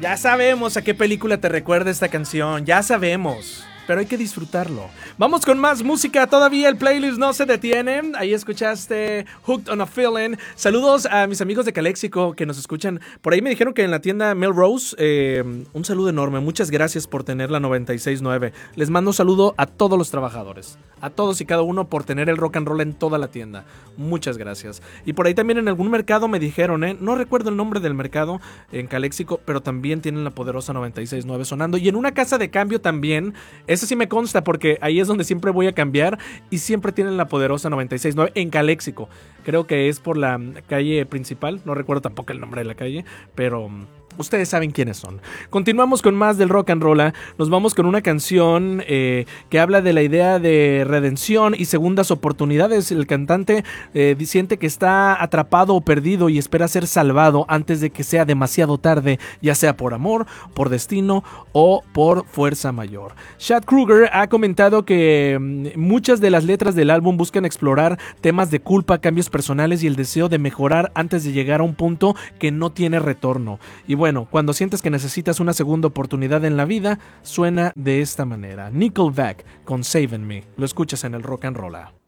Ya sabemos a qué película te recuerda esta canción, ya sabemos. Pero hay que disfrutarlo. Vamos con más música. Todavía el playlist no se detiene. Ahí escuchaste Hooked on a Feeling. Saludos a mis amigos de Calexico que nos escuchan. Por ahí me dijeron que en la tienda Melrose. Un saludo enorme. Muchas gracias por tener la 96.9. Les mando un saludo a todos los trabajadores. A todos y cada uno por tener el rock and roll en toda la tienda. Muchas gracias. Y por ahí también en algún mercado me dijeron, no recuerdo el nombre del mercado en Calexico, pero también tienen la poderosa 96.9 sonando. Y en una casa de cambio también. Ese sí me consta porque ahí es donde siempre voy a cambiar y siempre tienen la poderosa 96.9 en Calexico. Creo que es por la calle principal, no recuerdo tampoco el nombre de la calle, pero ustedes saben quiénes son. Continuamos con más del rock and roll. Nos vamos con una canción que habla de la idea de redención y segundas oportunidades. El cantante siente que está atrapado o perdido y espera ser salvado antes de que sea demasiado tarde, ya sea por amor, por destino o por fuerza mayor. Chad Kroeger ha comentado que muchas de las letras del álbum buscan explorar temas de culpa, cambios personales y el deseo de mejorar antes de llegar a un punto que no tiene retorno. Y bueno, cuando sientes que necesitas una segunda oportunidad en la vida, suena de esta manera. Nickelback con Saving Me. Lo escuchas en el Rock and Roll.